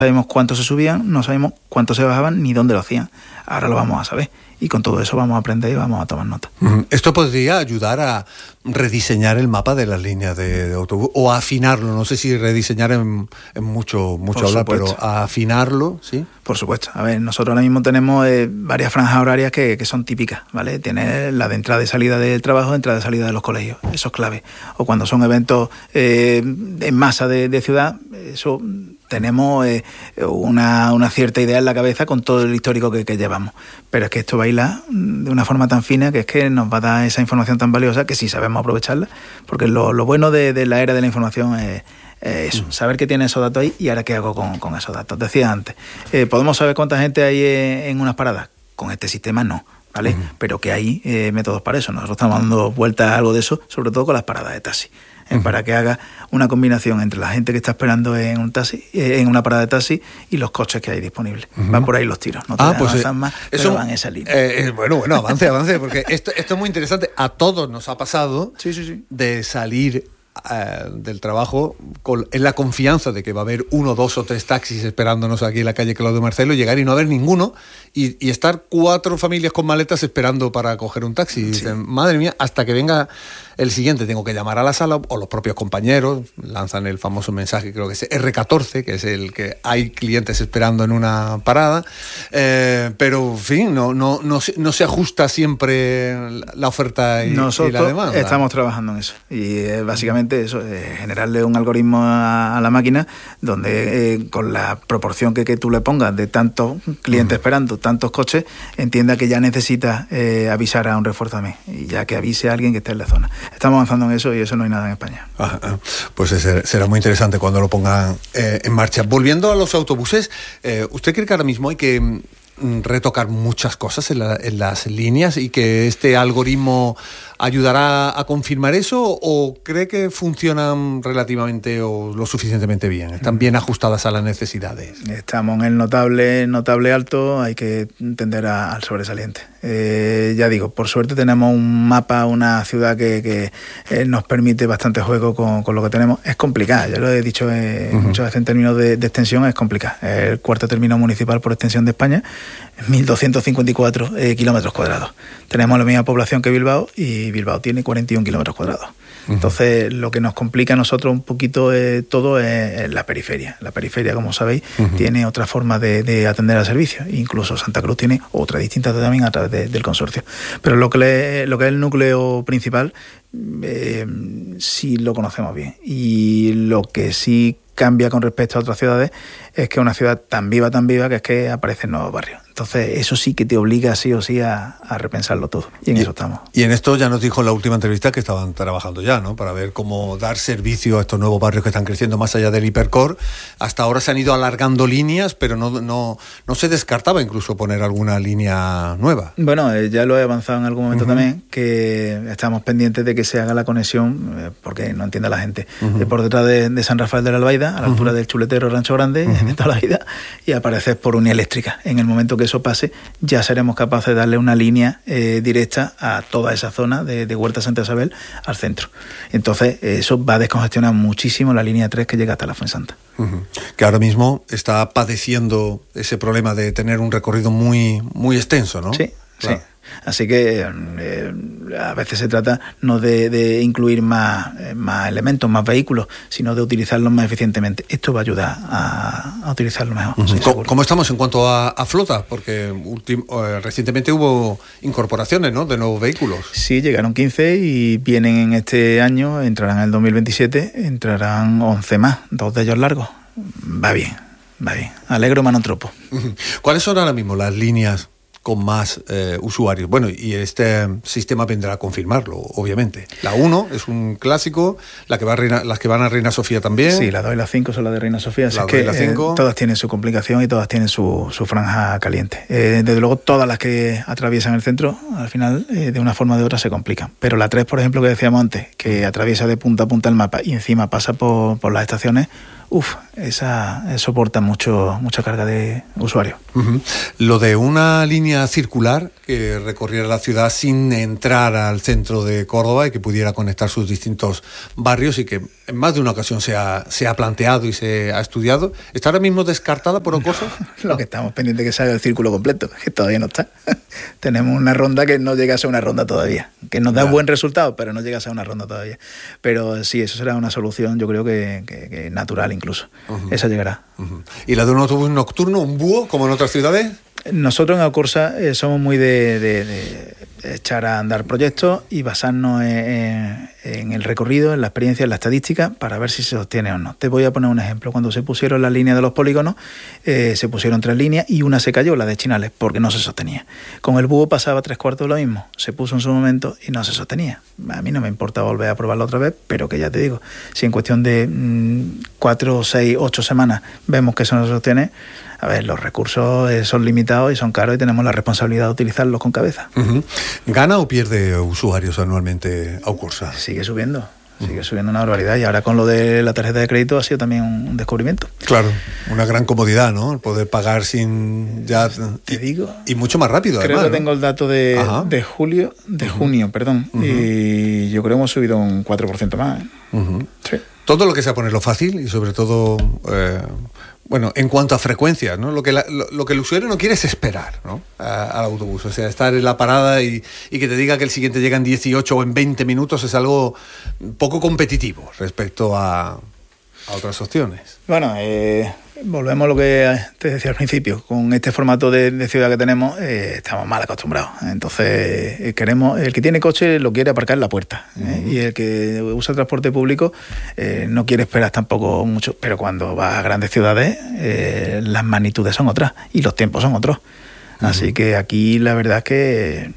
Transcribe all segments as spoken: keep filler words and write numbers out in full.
sabemos cuánto se subían, no sabemos cuánto se bajaban ni dónde lo hacían. Ahora lo vamos a saber. Y con todo eso vamos a aprender y vamos a tomar nota. Esto podría ayudar a rediseñar el mapa de las líneas de, de autobús o a afinarlo. No sé si rediseñar en, en mucho, mucho hablar, pero a afinarlo, ¿sí? Por supuesto. A ver, nosotros ahora mismo tenemos eh, varias franjas horarias que, que son típicas, ¿vale? Tiene la de entrada y salida del trabajo, entrada y salida de los colegios. Eso es clave. O cuando son eventos eh, en masa de, de ciudad, eso tenemos eh, una, una cierta idea en la cabeza con todo el histórico que, que llevamos. Pero es que esto baila de una forma tan fina que es que nos va a dar esa información tan valiosa que sí sabemos aprovecharla, porque lo, lo bueno de, de la era de la información es eh, eso, mm. saber que tiene esos datos ahí y ahora qué hago con, con esos datos. Decía antes, eh, ¿podemos saber cuánta gente hay en, en unas paradas? Con este sistema no, ¿vale? Uh-huh. Pero que hay eh, métodos para eso. Nosotros estamos dando vueltas a algo de eso, sobre todo con las paradas de taxi. Uh-huh. Para que haga una combinación entre la gente que está esperando en un taxi, en una parada de taxi y los coches que hay disponibles. Uh-huh. Van por ahí los tiros, no te ah, pues avanzan eh, más, eso, pero van en esa línea. Eh, eh, bueno, bueno, avance, avance, porque esto, esto es muy interesante. A todos nos ha pasado sí, sí, sí. de salir eh, del trabajo con, en la confianza de que va a haber uno, dos o tres taxis esperándonos aquí en la calle Claudio Marcelo, llegar y no haber ninguno y, y estar cuatro familias con maletas esperando para coger un taxi. Y sí. Dicen, madre mía, hasta que venga el siguiente tengo que llamar a la sala o los propios compañeros lanzan el famoso mensaje, creo que es erre catorce, que es el que hay clientes esperando en una parada, eh, pero en fin, no, no, no, no se ajusta siempre la oferta y, Nosotros y la demanda. Estamos trabajando en eso y eh, básicamente eso, eh, generarle un algoritmo a, a la máquina donde eh, con la proporción que, que tú le pongas de tantos clientes uh-huh. esperando, tantos coches, entienda que ya necesita eh, avisar a un refuerzo a mí y ya que avise a alguien que esté en la zona. Estamos avanzando en eso y eso no hay nada en España. Ah, pues será muy interesante cuando lo pongan eh, en marcha. Volviendo a los autobuses, eh, ¿usted cree que ahora mismo hay que mm, retocar muchas cosas en, la, en las líneas y que este algoritmo ayudará a confirmar eso o cree que funcionan relativamente o lo suficientemente bien? ¿Están bien ajustadas a las necesidades? Estamos en el notable, notable alto, hay que tender a, al sobresaliente. Eh, ya digo, por suerte tenemos un mapa, una ciudad que, que eh, nos permite bastante juego con, con lo que tenemos. Es complicada, ya lo he dicho eh, uh-huh. muchas veces en términos de, de extensión, es complicada. El cuarto término municipal por extensión de España, mil doscientos cincuenta y cuatro eh, kilómetros cuadrados. Tenemos la misma población que Bilbao y Bilbao tiene cuarenta y un kilómetros cuadrados. Uh-huh. Entonces, lo que nos complica a nosotros un poquito eh, todo es, es la periferia. La periferia, como sabéis, uh-huh. tiene otra forma de, de atender al servicio. Incluso Santa Cruz tiene otra distinta también a través de, del consorcio. Pero lo que, le, lo que es el núcleo principal, eh, sí lo conocemos bien. Y lo que sí cambia con respecto a otras ciudades es que una ciudad tan viva, tan viva, que es que aparecen nuevos barrios. Entonces, eso sí que te obliga sí o sí a, a repensarlo todo. Y en y, eso estamos. Y en esto ya nos dijo en la última entrevista que estaban trabajando ya, ¿no? Para ver cómo dar servicio a estos nuevos barrios que están creciendo más allá del hipercore. Hasta ahora se han ido alargando líneas, pero no, no, no se descartaba incluso poner alguna línea nueva. Bueno, eh, ya lo he avanzado en algún momento uh-huh. también, que estamos pendientes de que se haga la conexión, eh, porque no entiende la gente, uh-huh. eh, por detrás de, de San Rafael de la Albaida, a la uh-huh. altura del Chuletero Rancho Grande, uh-huh. de toda la vida, y aparecer por Unieléctrica. En el momento que eso pase, ya seremos capaces de darle una línea eh, directa a toda esa zona de, de Huerta Santa Isabel al centro. Entonces, eso va a descongestionar muchísimo la línea tres que llega hasta la Fuensanta. Uh-huh. Que ahora mismo está padeciendo ese problema de tener un recorrido muy, muy extenso, ¿no? Sí, claro. sí. Así que eh, a veces se trata no de, de incluir más, eh, más elementos, más vehículos, sino de utilizarlos más eficientemente. Esto va a ayudar a, a utilizarlo mejor. Uh-huh. ¿Cómo, ¿Cómo estamos en cuanto a, a flota? Porque ultim, eh, recientemente hubo incorporaciones, ¿no?, de nuevos vehículos. Sí, llegaron quince y vienen en este año, entrarán en el dos mil veintisiete, entrarán once más, dos de ellos largos. Va bien, va bien. Alegro manotropo. Uh-huh. ¿Cuáles son ahora mismo las líneas con más eh, usuarios? Bueno, y este sistema vendrá a confirmarlo, obviamente. La uno es un clásico, la que va a Reina, las que van a Reina Sofía también. Sí, la dos y la cinco son las de Reina Sofía, así la que y la cinco. Eh, todas tienen su complicación y todas tienen su, su franja caliente. Eh, desde luego, todas las que atraviesan el centro, al final, eh, de una forma o de otra, se complican. Pero la tres, por ejemplo, que decíamos antes, que atraviesa de punta a punta el mapa y encima pasa por, por las estaciones, Uf, esa soporta mucho mucha carga de usuarios. Uh-huh. Lo de una línea circular que recorriera la ciudad sin entrar al centro de Córdoba y que pudiera conectar sus distintos barrios y que en más de una ocasión se ha, se ha planteado y se ha estudiado. ¿Está ahora mismo descartada por Ocosa? No, lo que estamos pendientes que salga el círculo completo, que todavía no está. Tenemos una ronda que no llega a ser una ronda todavía, que nos da ya. buen resultado, pero no llega a ser una ronda todavía. Pero sí, eso será una solución, yo creo que, que, que natural incluso. Uh-huh. Eso llegará. Uh-huh. ¿Y la de un autobús nocturno, un búho, como en otras ciudades? Nosotros en Alcorsa eh, somos muy de, de, de echar a andar proyectos y basarnos en, en, en el recorrido, en la experiencia, en la estadística, para ver si se sostiene o no. Te voy a poner un ejemplo. Cuando se pusieron las líneas de los polígonos, eh, se pusieron tres líneas y una se cayó, la de Chinales, porque no se sostenía. Con el búho pasaba tres cuartos de lo mismo. Se puso en su momento y no se sostenía. A mí no me importa volver a probarlo otra vez, pero que ya te digo, si en cuestión de mmm, cuatro, seis, ocho semanas vemos que eso no se sostiene, a ver, los recursos eh, son limitados y son caros y tenemos la responsabilidad de utilizarlos con cabeza. Uh-huh. ¿Gana o pierde usuarios anualmente Alcorsa? Sigue subiendo, uh-huh. sigue subiendo una barbaridad, y ahora con lo de la tarjeta de crédito ha sido también un, un descubrimiento. Claro, una gran comodidad, ¿no? El poder pagar sin ya... Te digo... Y mucho más rápido, creo además, que ¿no? tengo el dato de, de julio, de uh-huh. junio, perdón, uh-huh. y yo creo que hemos subido un cuatro por ciento más. ¿eh? Uh-huh. Sí. Todo lo que sea ponerlo fácil y sobre todo... Eh, Bueno, en cuanto a frecuencias, ¿no? Lo que, la, lo, lo que el usuario no quiere es esperar, ¿no? A, al autobús. O sea, estar en la parada y, y que te diga que el siguiente llega en dieciocho o en veinte minutos es algo poco competitivo respecto a, a otras opciones. Bueno, eh, volvemos a lo que te decía al principio. Con este formato de, de ciudad que tenemos, eh, estamos mal acostumbrados. Entonces, eh, queremos, el que tiene coche lo quiere aparcar en la puerta. ¿eh? Uh-huh. Y el que usa transporte público eh, no quiere esperar tampoco mucho. Pero cuando va a grandes ciudades, eh, las magnitudes son otras y los tiempos son otros. Uh-huh. Así que aquí la verdad es que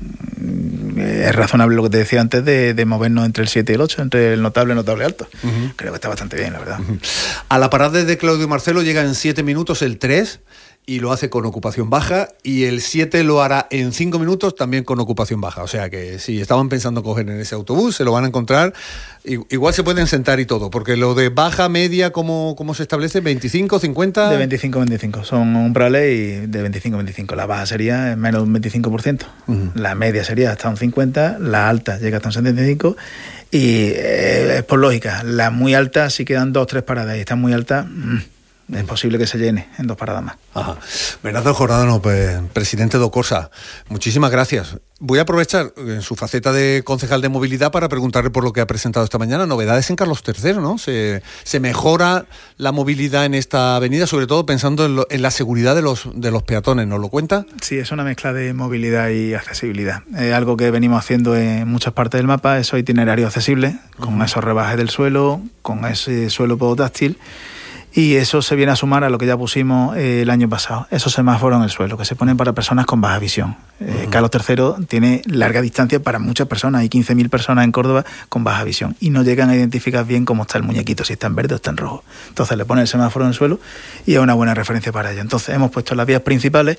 es razonable lo que te decía antes de, de movernos entre el siete y el ocho, entre el notable y el notable alto. Uh-huh. Creo que está bastante bien, la verdad. Uh-huh. A la parada de Claudio Marcelo llega en siete minutos el tres y lo hace con ocupación baja, y el siete lo hará en cinco minutos también con ocupación baja. O sea que si estaban pensando coger en ese autobús, se lo van a encontrar. Igual se pueden sentar y todo, porque lo de baja, media, ¿cómo, cómo se establece? ¿veinticinco, cincuenta? De veinticinco a veinticinco. Son un prale y de veinticinco a veinticinco. La baja sería menos de un veinticinco por ciento. Uh-huh. La media sería hasta un cincuenta, la alta llega hasta un setenta y cinco. Y eh, es por lógica. La muy alta sí quedan dos o tres paradas, y está muy alta... Mmm. Es posible que se llene en dos paradas más. Ajá. Bernardo Jordano, pues, presidente de Ocosa, muchísimas gracias. Voy a aprovechar en su faceta de concejal de movilidad para preguntarle por lo que ha presentado esta mañana. Novedades en Carlos tercero, ¿no? Se, se mejora la movilidad en esta avenida, sobre todo pensando en, lo, en la seguridad de los, de los peatones. ¿Nos lo cuenta? Sí, es una mezcla de movilidad y accesibilidad. Es algo que venimos haciendo en muchas partes del mapa, esos itinerarios accesibles, con uh-huh. esos rebajes del suelo, con ese suelo podotáctil. Y eso se viene a sumar a lo que ya pusimos eh, el año pasado, esos semáforos en el suelo, que se ponen para personas con baja visión. Eh, uh-huh. Carlos tercero tiene larga distancia para muchas personas, hay quince mil personas en Córdoba con baja visión, y no llegan a identificar bien cómo está el muñequito, si está en verde o está en rojo. Entonces le ponen el semáforo en el suelo y es una buena referencia para ello. Entonces hemos puesto en las vías principales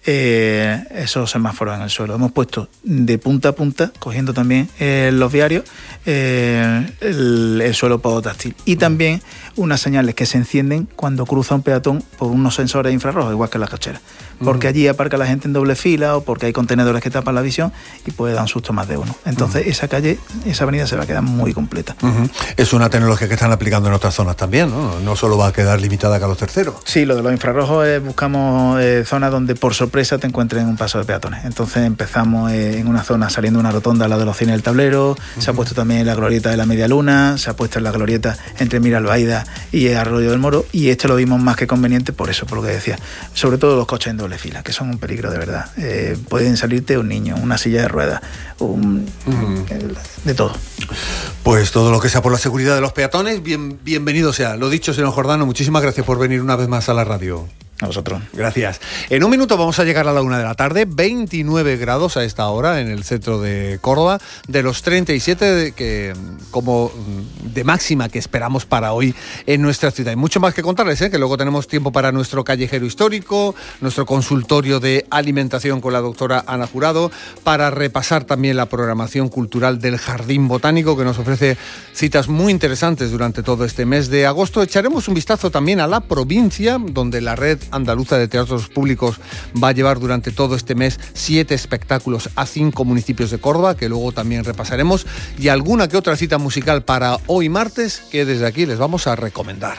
eh, esos semáforos en el suelo. Hemos puesto de punta a punta, cogiendo también eh, los viarios, eh, el, el suelo podotáctil. Y también unas señales que se encienden cuando cruza un peatón por unos sensores infrarrojos, igual que en las cocheras, porque uh-huh. allí aparca la gente en doble fila o porque hay contenedores que tapan la visión y puede dar un susto más de uno. Entonces uh-huh. esa calle, esa avenida se va a quedar muy completa. Uh-huh. Es una tecnología que están aplicando en otras zonas también, ¿no? No solo va a quedar limitada a Carlos tercero. Sí, lo de los infrarrojos es, buscamos eh, zonas donde por sorpresa te encuentres en un paso de peatones. Entonces empezamos eh, en una zona saliendo de una rotonda al lado de los cines del tablero, uh-huh. se ha puesto también en la glorieta de la Media Luna, se ha puesto en la glorieta entre Miralbaida y Arroyo del Moro, y este lo vimos más que conveniente por eso, por lo que decía, sobre todo los coches en doble fila, que son un peligro de verdad. Eh, pueden salirte un niño, una silla de ruedas, un, mm. de todo. Pues todo lo que sea por la seguridad de los peatones, bien, bienvenido sea. Lo dicho, señor Jordano, muchísimas gracias por venir una vez más a la radio. A vosotros. Gracias. En un minuto vamos a llegar a la una de la tarde, veintinueve grados a esta hora en el centro de Córdoba, de los treinta y siete de, que, como de máxima que esperamos para hoy en nuestra ciudad. Y mucho más que contarles, ¿eh? Que luego tenemos tiempo para nuestro callejero histórico, nuestro consultorio de alimentación con la doctora Ana Jurado, para repasar también la programación cultural del Jardín Botánico, que nos ofrece citas muy interesantes durante todo este mes de agosto. Echaremos un vistazo también a la provincia, donde la red Andaluza de Teatros Públicos va a llevar durante todo este mes siete espectáculos a cinco municipios de Córdoba, que luego también repasaremos, y alguna que otra cita musical para hoy martes, que desde aquí les vamos a recomendar.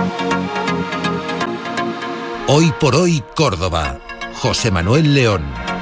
Hoy por hoy, Córdoba. José Manuel León.